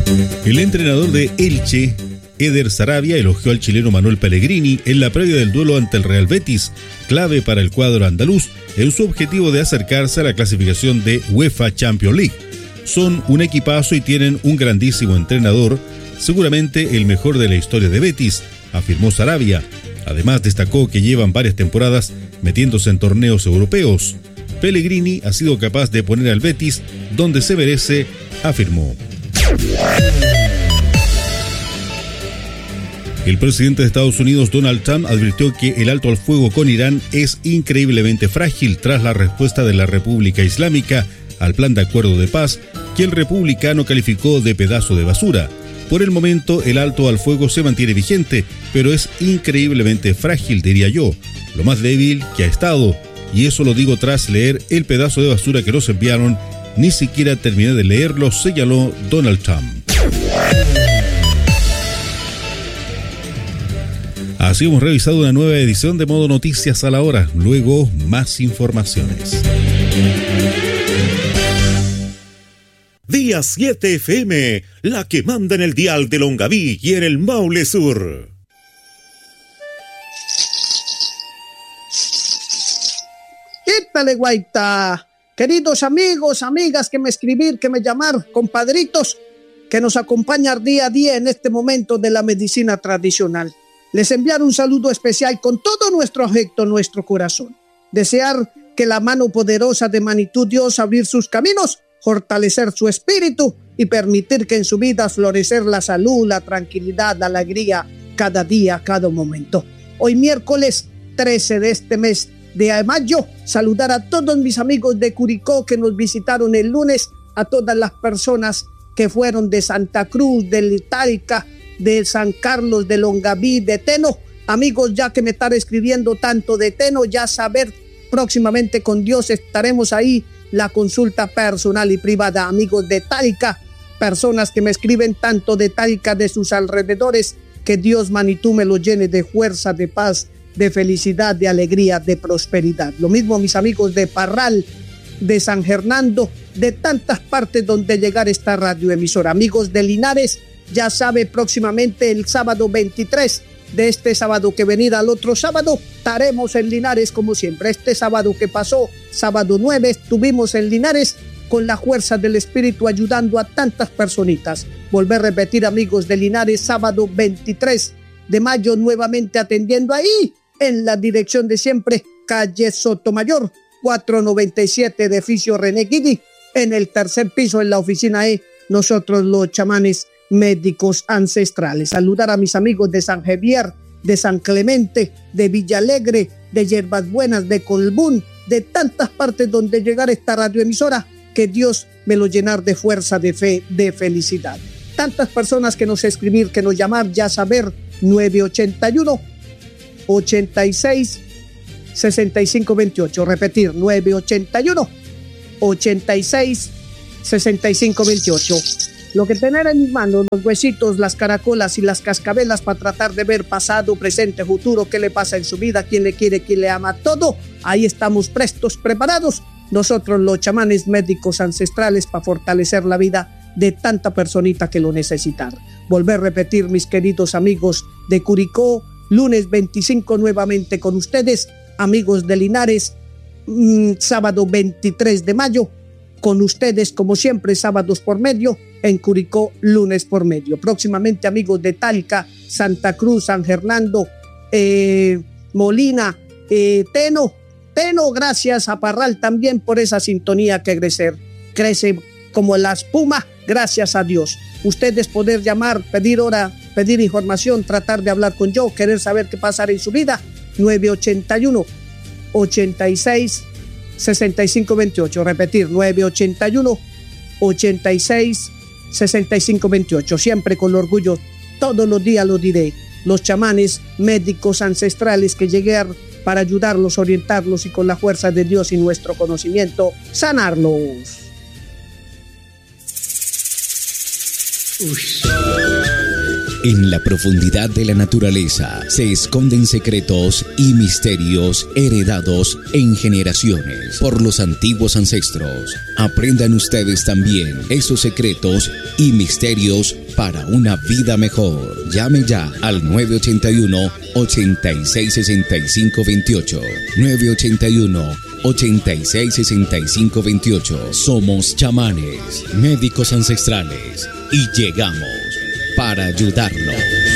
El entrenador de Elche, Eder Sarabia, elogió al chileno Manuel Pellegrini en la previa del duelo ante el Real Betis, clave para el cuadro andaluz en su objetivo de acercarse a la clasificación de UEFA Champions League. Son un equipazo y tienen un grandísimo entrenador, seguramente el mejor de la historia de Betis, afirmó Sarabia. Además destacó que llevan varias temporadas metiéndose en torneos europeos. Pellegrini ha sido capaz de poner al Betis donde se merece, afirmó. El presidente de Estados Unidos, Donald Trump, advirtió que el alto al fuego con Irán es increíblemente frágil tras la respuesta de la República Islámica al plan de acuerdo de paz que el republicano calificó de pedazo de basura. Por el momento, el alto al fuego se mantiene vigente, pero es increíblemente frágil, diría yo, lo más débil que ha estado, y eso lo digo tras leer el pedazo de basura que nos enviaron. Ni siquiera terminé de leerlo, señaló Donald Trump. Así hemos revisado una nueva edición de Modo Noticias a la hora. Luego, más informaciones. Día 7 FM, la que manda en el dial de Longaví y en el Maule Sur. ¡Quítale, guaita! Queridos amigos, amigas, que me escribir, que me llamar, compadritos, que nos acompañan día a día en este momento de la medicina tradicional. Les enviar un saludo especial con todo nuestro afecto, nuestro corazón. Desear que la mano poderosa de Magnitud Dios abrir sus caminos, fortalecer su espíritu y permitir que en su vida florecer la salud, la tranquilidad, la alegría, cada día, cada momento. Hoy miércoles 13 de este mes de mayo, saludar a todos mis amigos de Curicó que nos visitaron el lunes, a todas las personas que fueron de Santa Cruz, de Litárica, de San Carlos, de Longaví, de Teno. Amigos, ya que me están escribiendo tanto de Teno, ya saber, próximamente con Dios estaremos ahí, la consulta personal y privada. Amigos de Tárica, personas que me escriben tanto de Tárica, de sus alrededores, que Dios Magnitud me lo llene de fuerza, de paz, de felicidad, de alegría, de prosperidad. Lo mismo mis amigos de Parral, de San Fernando, de tantas partes donde llegar esta radioemisora. Amigos de Linares, ya sabe, próximamente el sábado 23 de este sábado que venir al otro sábado, estaremos en Linares como siempre. Este sábado que pasó, sábado 9, estuvimos en Linares con la fuerza del Espíritu ayudando a tantas personitas. Volver a repetir, amigos de Linares, sábado 23 de mayo, nuevamente atendiendo ahí en la dirección de siempre, calle Sotomayor, 497, edificio René Guidi, en el tercer piso, en la oficina E, nosotros los chamanes médicos ancestrales. Saludar a mis amigos de San Javier, de San Clemente, de Villalegre, de Yerbas Buenas, de Colbún, de tantas partes donde llegar esta radioemisora, que Dios me lo llenar de fuerza, de fe, de felicidad. Tantas personas que nos escribir, que nos llamar, ya saber, 981 86 65 28. Repetir, 981 86 65 28. Lo que tener en mis manos, los huesitos, las caracolas y las cascabelas para tratar de ver pasado, presente, futuro, qué le pasa en su vida, quién le quiere, quién le ama, todo. Ahí estamos prestos, preparados, nosotros los chamanes médicos ancestrales, para fortalecer la vida de tanta personita que lo necesitan. Volver a repetir, mis queridos amigos de Curicó, lunes 25 nuevamente con ustedes, amigos de Linares, sábado 23 de mayo, con ustedes como siempre, sábados por medio, en Curicó, lunes por medio. Próximamente, amigos de Talca, Santa Cruz, San Fernando, Molina, Teno, gracias a Parral también por esa sintonía que crece como la espuma, gracias a Dios. Ustedes poder llamar, pedir hora, pedir información, tratar de hablar con yo, querer saber qué pasará en su vida, 981 86 65 28. Repetir, 981 86 65 28. Siempre con orgullo, todos los días lo diré. Los chamanes médicos ancestrales que llegué para ayudarlos, orientarlos y con la fuerza de Dios y nuestro conocimiento, sanarlos. En la profundidad de la naturaleza se esconden secretos y misterios heredados en generaciones por los antiguos ancestros. Aprendan ustedes también esos secretos y misterios para una vida mejor. Llame ya al 981-866528. 981-866528. Somos chamanes, médicos ancestrales y llegamos para ayudarlo.